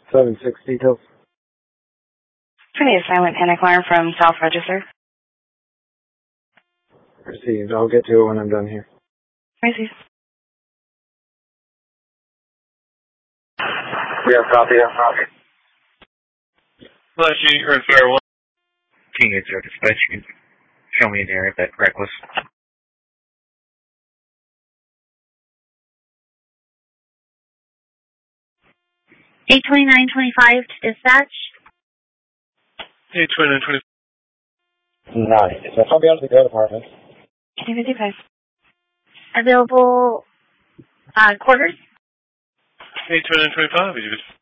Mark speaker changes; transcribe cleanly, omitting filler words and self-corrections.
Speaker 1: 760 details.
Speaker 2: Pretty a silent panic alarm from South Register.
Speaker 1: Received. I'll get to it when I'm done here.
Speaker 2: Received.
Speaker 1: We have copy.
Speaker 3: Flash unit, Earth Fire 1.
Speaker 4: King 80 dispatch, you can show me an area that reckless.
Speaker 5: $829.25 to dispatch.
Speaker 3: 829.25.
Speaker 1: Nice. I'll be out to the go department.
Speaker 2: 55.
Speaker 5: Available quarters.
Speaker 3: 829.25, is it?